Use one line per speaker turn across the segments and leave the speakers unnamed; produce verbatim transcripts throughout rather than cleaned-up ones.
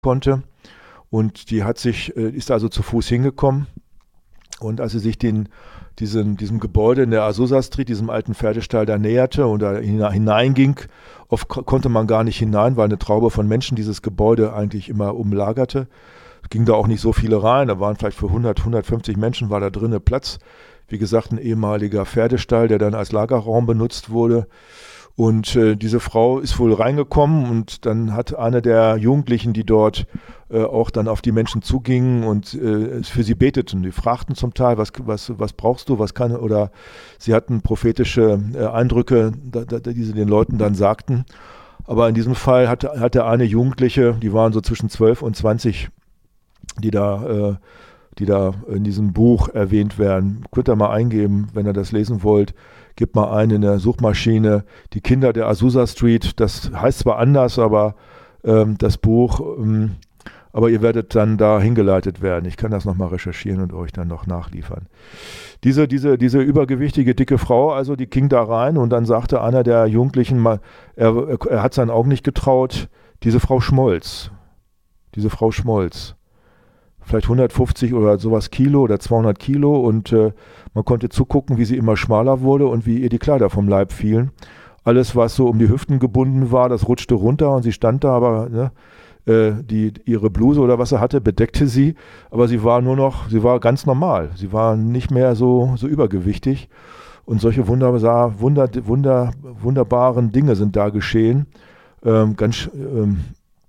konnte. Und die hat sich, äh, ist also zu Fuß hingekommen. Und als sie sich den, diesen, diesem Gebäude in der Azusa Street, diesem alten Pferdestall, da näherte und da hineinging, oft konnte man gar nicht hinein, weil eine Traube von Menschen dieses Gebäude eigentlich immer umlagerte. Es ging da auch nicht so viele rein, da waren vielleicht für hundert, hundertfünfzig Menschen war da drinnen Platz. Wie gesagt, ein ehemaliger Pferdestall, der dann als Lagerraum benutzt wurde. Und äh, diese Frau ist wohl reingekommen und dann hat eine der Jugendlichen, die dort äh, auch dann auf die Menschen zugingen und äh, für sie beteten. Die fragten zum Teil, was, was, was brauchst du, was kann, oder sie hatten prophetische äh, Eindrücke, da, da, die sie den Leuten dann sagten. Aber in diesem Fall hatte, hatte eine Jugendliche, die waren so zwischen zwölf und zwanzig, die da, äh, die da in diesem Buch erwähnt werden. Könnt ihr mal eingeben, wenn ihr das lesen wollt. Gebt mal ein in der Suchmaschine, die Kinder der Azusa Street. Das heißt zwar anders, aber ähm, das Buch, ähm, aber ihr werdet dann da hingeleitet werden. Ich kann das nochmal recherchieren und euch dann noch nachliefern. Diese, diese, diese übergewichtige, dicke Frau, also die ging da rein und dann sagte einer der Jugendlichen, mal, er, er hat seinen Augen nicht getraut, diese Frau schmolz. Diese Frau schmolz. Vielleicht hundertfünfzig oder sowas Kilo oder zweihundert Kilo und äh, man konnte zugucken, wie sie immer schmaler wurde und wie ihr die Kleider vom Leib fielen. Alles, was so um die Hüften gebunden war, das rutschte runter und sie stand da, aber ne, äh, die, ihre Bluse oder was sie hatte, bedeckte sie, aber sie war nur noch, sie war ganz normal. Sie war nicht mehr so, so übergewichtig und solche wunderbar, wunder, wunder, wunderbaren Dinge sind da geschehen. Ähm, ganz ähm,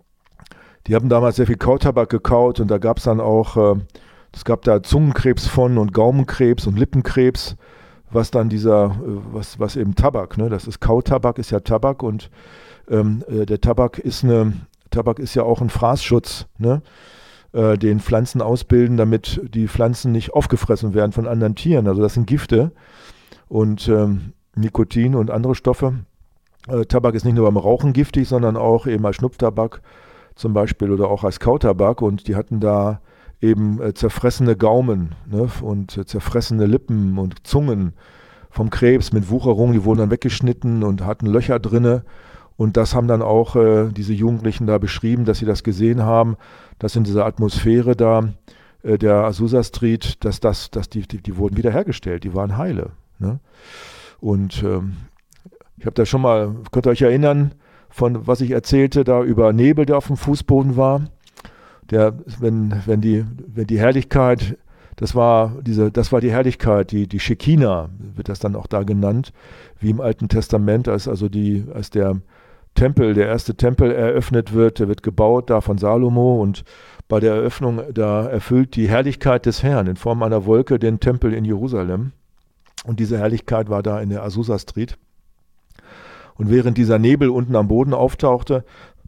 Die haben damals sehr viel Kautabak gekaut und da gab es dann auch, äh, es gab da Zungenkrebs von und Gaumenkrebs und Lippenkrebs, was dann dieser, äh, was, was eben Tabak, ne, das ist Kautabak, ist ja Tabak und ähm, äh, der Tabak ist eine, Tabak ist ja auch ein Fraßschutz, ne, äh, den Pflanzen ausbilden, damit die Pflanzen nicht aufgefressen werden von anderen Tieren. Also das sind Gifte und ähm, Nikotin und andere Stoffe. Äh, Tabak ist nicht nur beim Rauchen giftig, sondern auch eben als Schnupftabak zum Beispiel oder auch als Kautabak und die hatten da eben äh, zerfressene Gaumen, ne, und äh, zerfressene Lippen und Zungen vom Krebs mit Wucherung, die wurden dann weggeschnitten und hatten Löcher drinne und das haben dann auch äh, diese Jugendlichen da beschrieben, dass sie das gesehen haben, dass in dieser Atmosphäre da äh, der Azusa Street, dass das, dass die, die, die wurden wiederhergestellt, die waren heile, ne? Und ähm, ich habe da schon mal, könnt ihr euch erinnern, von was ich erzählte, da über Nebel, der auf dem Fußboden war. Der, wenn, wenn, die, wenn die Herrlichkeit, das war, diese, das war die Herrlichkeit, die, die Schekina, wird das dann auch da genannt, wie im Alten Testament, als, also die, als der Tempel, der erste Tempel eröffnet wird, der wird gebaut da von Salomo und bei der Eröffnung, da erfüllt die Herrlichkeit des Herrn in Form einer Wolke den Tempel in Jerusalem. Und diese Herrlichkeit war da in der Azusa Street. Und während dieser Nebel unten am Boden auftauchte,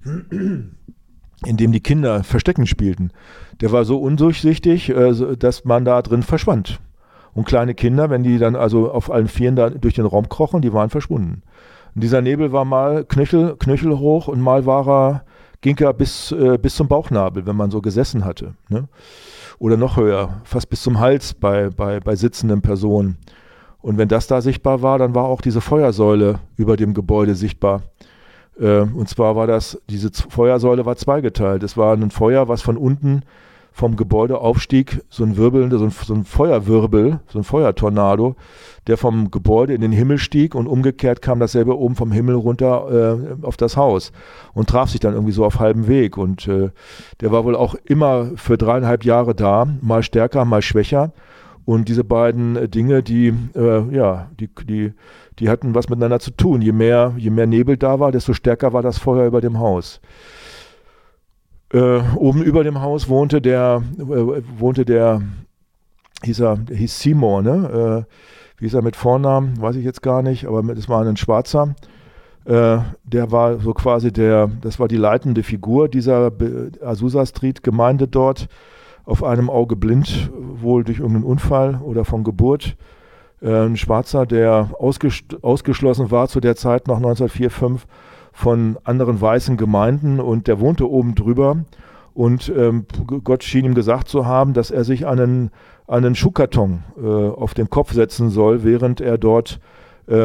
in dem die Kinder Verstecken spielten, der war so undurchsichtig, äh, dass man da drin verschwand. Und kleine Kinder, wenn die dann also auf allen Vieren da durch den Raum krochen, die waren verschwunden. Und dieser Nebel war mal Knöchel, Knöchel hoch und mal war er, ging er bis, äh, bis zum Bauchnabel, wenn man so gesessen hatte, ne? Oder noch höher, fast bis zum Hals bei, bei, bei sitzenden Personen. Und wenn das da sichtbar war, dann war auch diese Feuersäule über dem Gebäude sichtbar. Äh, und zwar war das, diese Z- Feuersäule war zweigeteilt. Es war ein Feuer, was von unten vom Gebäude aufstieg, so ein wirbelnder, so ein, so ein Feuerwirbel, so ein Feuertornado, der vom Gebäude in den Himmel stieg und umgekehrt kam dasselbe oben vom Himmel runter äh, auf das Haus und traf sich dann irgendwie so auf halbem Weg. Und äh, der war wohl auch immer für dreieinhalb Jahre da, mal stärker, mal schwächer. Und diese beiden Dinge, die, äh, ja, die, die, die hatten was miteinander zu tun. Je mehr, je mehr Nebel da war, desto stärker war das Feuer über dem Haus. Äh, oben über dem Haus wohnte der, äh, wohnte der, hieß er, hieß Seymour, ne? Äh, wie hieß er mit Vornamen? Weiß ich jetzt gar nicht, aber das war ein Schwarzer. Äh, der war so quasi der, das war die leitende Figur dieser Azusa Street Gemeinde dort. Auf einem Auge blind, wohl durch irgendeinen Unfall oder von Geburt. Äh, ein Schwarzer, der ausges- ausgeschlossen war zu der Zeit noch neunzehnhundertvier, fünf von anderen weißen Gemeinden und der wohnte oben drüber und ähm, Gott schien ihm gesagt zu haben, dass er sich einen, einen Schuhkarton äh, auf den Kopf setzen soll, während er dort ähm,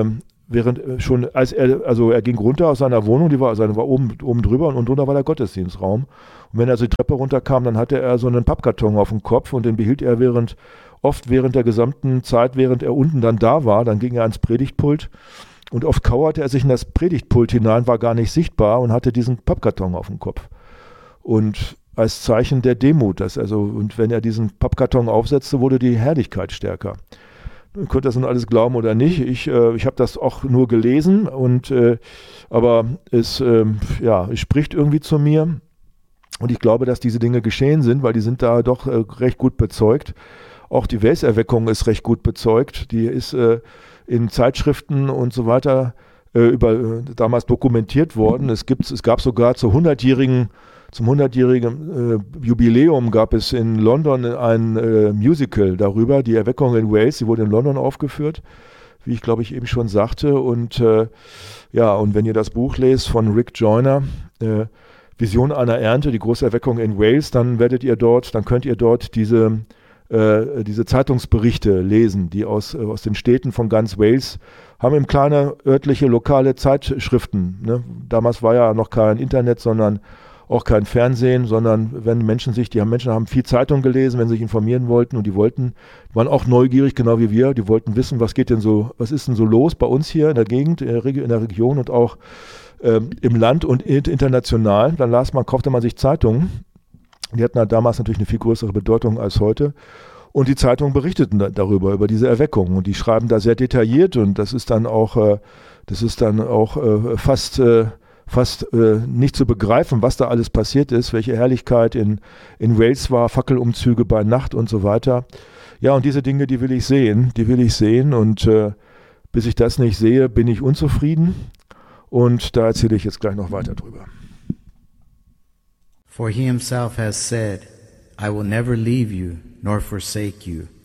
während schon, als er, also er ging runter aus seiner Wohnung, die war, also war oben, oben drüber und drunter war der Gottesdienstraum. Und wenn er also die Treppe runterkam, dann hatte er so einen Pappkarton auf dem Kopf und den behielt er während, oft während der gesamten Zeit, während er unten dann da war. Dann ging er ans Predigtpult und oft kauerte er sich in das Predigtpult hinein, war gar nicht sichtbar und hatte diesen Pappkarton auf dem Kopf. Und als Zeichen der Demut, dass also, und wenn er diesen Pappkarton aufsetzte, wurde die Herrlichkeit stärker. Ihr könnt das nun alles glauben oder nicht. Ich, äh, ich habe das auch nur gelesen, und, äh, aber es, äh, ja, es spricht irgendwie zu mir. Und ich glaube, dass diese Dinge geschehen sind, weil die sind da doch äh, recht gut bezeugt. Auch die Welserweckung ist recht gut bezeugt. Die ist äh, in Zeitschriften und so weiter äh, über, äh, damals dokumentiert worden. Es, gibt, es gab sogar zur hundertjährigen Zum hundertjährigen äh, Jubiläum gab es in London ein äh, Musical darüber, die Erweckung in Wales. Sie wurde in London aufgeführt, wie ich glaube ich eben schon sagte. Und äh, ja, und wenn ihr das Buch lest von Rick Joyner, äh, Vision einer Ernte, die große Erweckung in Wales, dann werdet ihr dort, dann könnt ihr dort diese, äh, diese Zeitungsberichte lesen, die aus, äh, aus den Städten von ganz Wales haben eben kleine örtliche, lokale Zeitschriften. Ne? Damals war ja noch kein Internet, sondern auch kein Fernsehen, sondern wenn Menschen sich, die haben Menschen haben viel Zeitung gelesen, wenn sie sich informieren wollten, und die wollten, waren auch neugierig, genau wie wir, die wollten wissen, was geht denn so, was ist denn so los bei uns hier in der Gegend, in der, Reg- in der Region und auch ähm, im Land und international. Dann las man, kaufte man sich Zeitungen. Die hatten halt damals natürlich eine viel größere Bedeutung als heute. Und die Zeitungen berichteten da, darüber, über diese Erweckung. Und die schreiben da sehr detailliert, und das ist dann auch, äh, das ist dann auch äh, fast äh, fast äh, nicht zu begreifen, was da alles passiert ist, welche Herrlichkeit in, in Wales war, Fackelumzüge bei Nacht und so weiter. Ja, und diese Dinge, die will ich sehen, die will ich sehen, und äh, bis ich das nicht sehe, bin ich unzufrieden, und da erzähle ich jetzt gleich noch weiter drüber.
For he himself has said, I will never leave you nor forsake you.